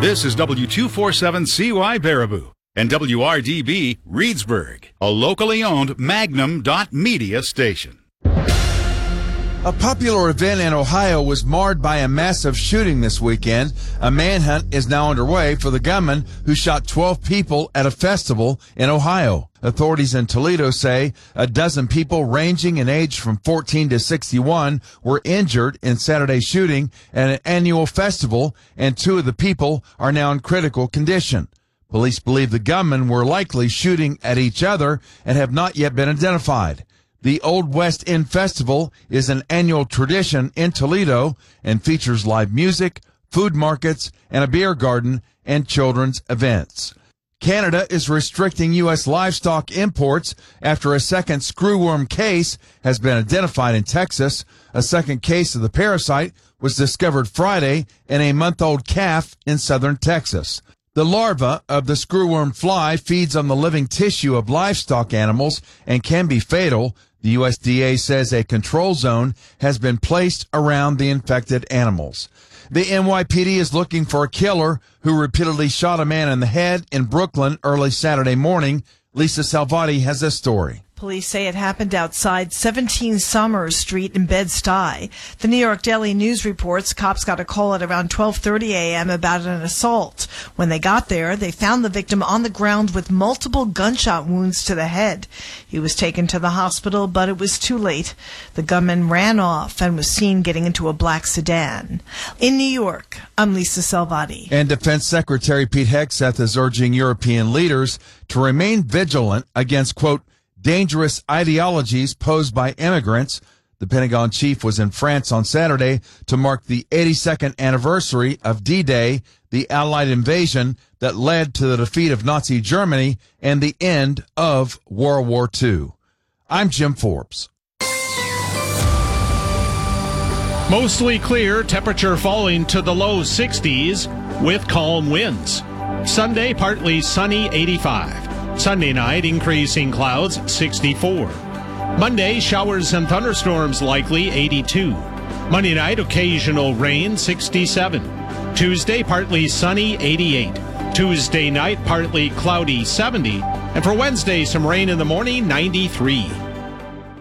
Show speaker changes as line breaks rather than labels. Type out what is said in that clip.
This is W247CY Baraboo and WRDB Reedsburg, a locally owned Magnum.media station.
A popular event in Ohio was marred by a massive shooting this weekend. A manhunt is now underway for the gunman who shot 12 people at a festival in Ohio. Authorities in Toledo say a dozen people ranging in age from 14 to 61 were injured in Saturday's shooting at an annual festival, and 2 of the people are now in critical condition. Police believe the gunmen were likely shooting at each other and have not yet been identified. The Old West End Festival is an annual tradition in Toledo and features live music, food markets, and a beer garden and children's events. Canada is restricting U.S. livestock imports after a second screwworm case has been identified in Texas. A second case of the parasite was discovered Friday in a month-old calf in southern Texas. The larva of the screwworm fly feeds on the living tissue of livestock animals and can be fatal. The USDA says a control zone has been placed around the infected animals. The NYPD is looking for a killer who repeatedly shot a man in the head in Brooklyn early Saturday morning. Lisa Salvati has this story.
Police say it happened outside 17 Summers Street in Bed-Stuy. The New York Daily News reports cops got a call at around 12:30 a.m. about an assault. When they got there, they found the victim on the ground with multiple gunshot wounds to the head. He was taken to the hospital, but it was too late. The gunman ran off and was seen getting into a black sedan. In New York, I'm Lisa Salvati.
And Defense Secretary Pete Hegseth is urging European leaders to remain vigilant against, quote, dangerous ideologies posed by immigrants. The Pentagon chief was in France on Saturday to mark the 82nd anniversary of D-Day, the Allied invasion that led to the defeat of Nazi Germany and the end of World War II. I'm Jim Forbes.
Mostly clear, temperature falling to the low 60s with calm winds. Sunday, partly sunny, 85. Sunday night, increasing clouds, 64. Monday, showers and thunderstorms likely, 82. Monday night, occasional rain, 67. Tuesday, partly sunny, 88. Tuesday night, partly cloudy, 70. And for Wednesday, some rain in the morning, 93.